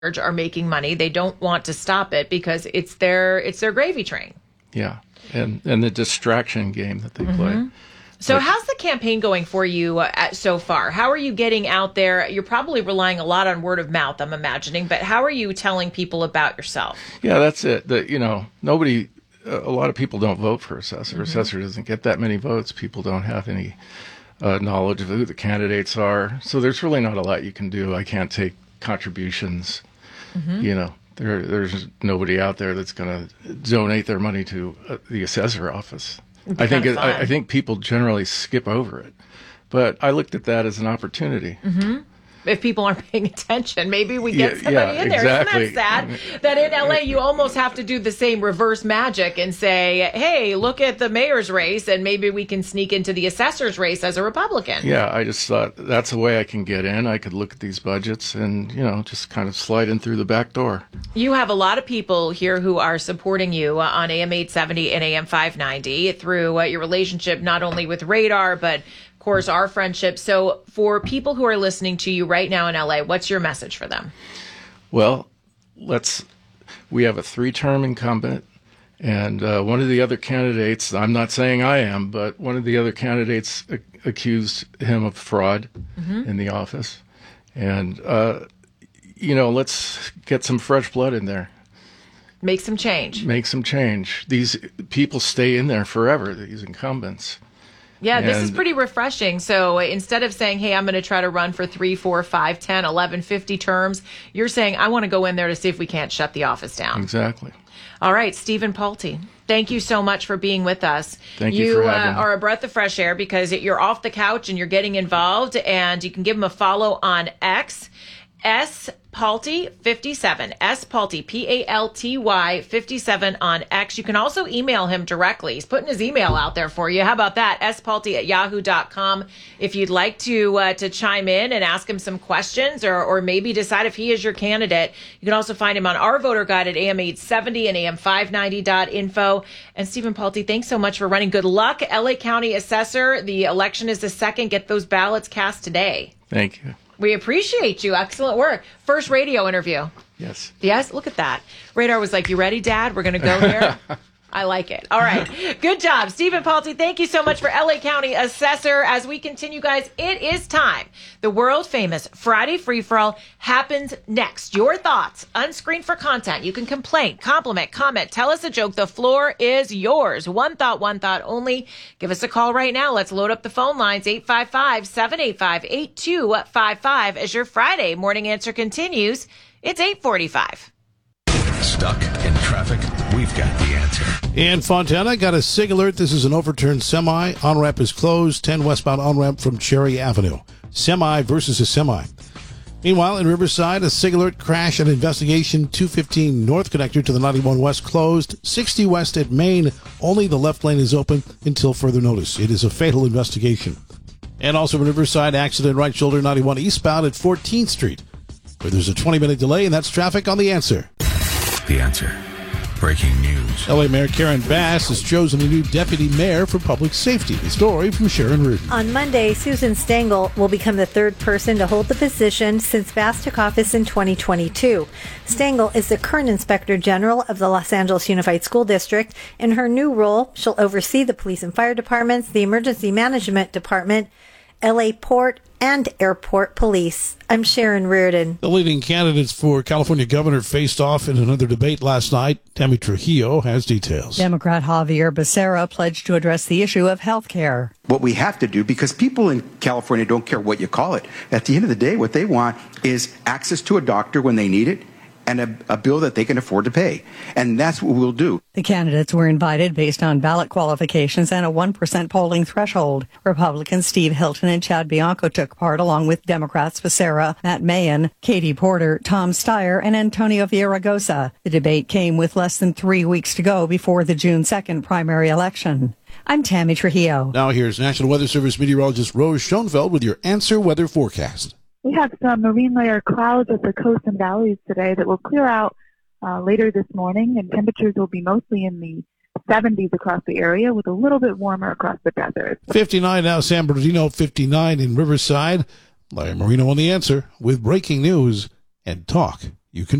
are making money. They don't want to stop it because it's their gravy train. Yeah, and the distraction game that they play. So how's the campaign going for you so far? How are you getting out there? You're probably relying a lot on word of mouth, I'm imagining, but how are you telling people about yourself? Yeah, that's it. Nobody, a lot of people don't vote for assessor. Assessor doesn't get that many votes. People don't have any knowledge of who the candidates are. So there's really not a lot you can do. I can't take contributions. There's nobody out there that's going to donate their money to the assessor office. I think people generally skip over it, but I looked at that as an opportunity. If people aren't paying attention, maybe we get somebody in there. Exactly. Isn't that sad? That in LA, you almost have to do the same reverse magic and say, hey, look at the mayor's race, and maybe we can sneak into the assessor's race as a Republican. Yeah, I just thought that's a way I can get in. I could look at these budgets and, just kind of slide in through the back door. You have a lot of people here who are supporting you on AM 870 and AM 590 through your relationship not only with Radar, but course, our friendship. So for people who are listening to you right now in LA, what's your message for them? Well, we have a 3-term incumbent, and one of the other candidates, I'm not saying I am, but one of the other candidates accused him of fraud in the office. And, let's get some fresh blood in there. Make some change. These people stay in there forever, these incumbents. Yeah, this is pretty refreshing. So instead of saying, hey, I'm going to try to run for 3, 4, 5, 10, 11, 50 terms, you're saying, I want to go in there to see if we can't shut the office down. Exactly. All right, Stephen Palte, thank you so much for being with us. Thank you for having me. You are a breath of fresh air because you're off the couch and you're getting involved, and you can give him a follow on X. Palte57, Palte, Palty 57 on X. You can also email him directly. He's putting his email out there for you. How about that? spalte@yahoo.com. If you'd like to chime in and ask him some questions or maybe decide if he is your candidate, you can also find him on our voter guide at AM870 and AM590.info. And Stephen Palte, thanks so much for running. Good luck, LA County Assessor. The election is the 2nd. Get those ballots cast today. Thank you. We appreciate you. Excellent work. First radio interview. Yes. Yes? Look at that. Radar was like, you ready, Dad? We're going to go here. I like it. All right. Good job. Stephen Palte, thank you so much for LA County Assessor. As we continue, guys, it is time. The world famous Friday Free-For-All happens next. Your thoughts, unscreened for content. You can complain, compliment, comment, tell us a joke. The floor is yours. One thought only. Give us a call right now. Let's load up the phone lines, 855-785-8255 as your Friday morning answer continues. It's 8:45. Stuck in traffic? We've got the answer. In Fontana, got a SIG alert. This is an overturned semi. On-ramp is closed. 10 westbound on-ramp from Cherry Avenue. Semi versus a semi. Meanwhile, in Riverside, a SIG alert crash and investigation. 215 North connector to the 91 West closed. 60 West at Main. Only the left lane is open until further notice. It is a fatal investigation. And also in Riverside, accident right shoulder 91 eastbound at 14th Street, where there's a 20-minute delay, and that's traffic on The Answer. The Answer. Breaking news. LA Mayor Karen Bass has chosen a new deputy mayor for public safety. The story from Sharon Reardon. On Monday, Susan Stengel will become the 3rd person to hold the position since Bass took office in 2022. Stengel is the current Inspector General of the Los Angeles Unified School District. In her new role, she'll oversee the police and fire departments, the emergency management department, LA Port, and Airport Police. I'm Sharon Reardon. The leading candidates for California governor faced off in another debate last night. Tammy Trujillo has details. Democrat Javier Becerra pledged to address the issue of health care. What we have to do, because people in California don't care what you call it. At the end of the day, what they want is access to a doctor when they need it, and a bill that they can afford to pay. And that's what we'll do. The candidates were invited based on ballot qualifications and a 1% polling threshold. Republicans Steve Hilton and Chad Bianco took part, along with Democrats Becerra, Matt Mayen, Katie Porter, Tom Steyer, and Antonio Villaraigosa. The debate came with less than 3 weeks to go before the June 2nd primary election. I'm Tammy Trujillo. Now here's National Weather Service meteorologist Rose Schoenfeld with your Answer Weather forecast. We have some marine layer clouds at the coast and valleys today that will clear out later this morning, and temperatures will be mostly in the 70s across the area with a little bit warmer across the desert. 59 now, San Bernardino, 59 in Riverside. Larry Marino on The Answer with breaking news and talk You can